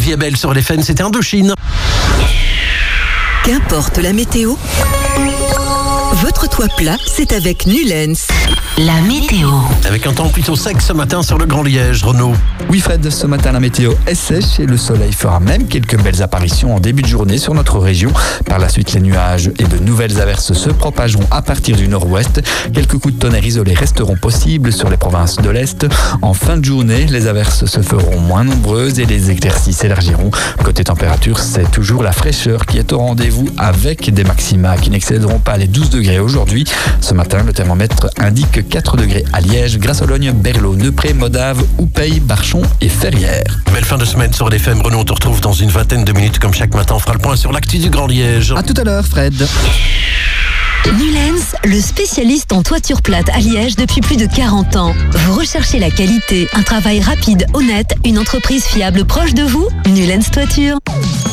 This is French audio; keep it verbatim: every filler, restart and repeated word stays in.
vie est belle sur les F N, c'était Indochine. Qu'importe la météo, votre toit plat, c'est avec Nulens. La météo. Avec un temps plutôt sec ce matin sur le Grand Liège, Renaud. Oui Fred, ce matin la météo est sèche et le soleil fera même quelques belles apparitions en début de journée sur notre région. Par la suite, les nuages et de nouvelles averses se propageront à partir du nord-ouest. Quelques coups de tonnerre isolés resteront possibles sur les provinces de l'Est. En fin de journée, les averses se feront moins nombreuses et les éclaircies s'élargiront. Côté température, c'est toujours la fraîcheur qui est au rendez-vous avec des maxima qui n'excéderont pas les douze degrés aujourd'hui. Ce matin, le thermomètre indique quatre degrés à Liège, Grasse-Ologne, Berlot, Neupré, Modave, Houpeil, Barchon et Ferrières. Belle fin de semaine sur les F M. Renaud, on te retrouve dans une vingtaine de minutes. Comme chaque matin, on fera le point sur l'actu du Grand Liège. À tout à l'heure Fred. Nulens, le spécialiste en toiture plate à Liège depuis plus de quarante ans. Vous recherchez la qualité, un travail rapide, honnête, une entreprise fiable proche de vous? Nulens Toiture.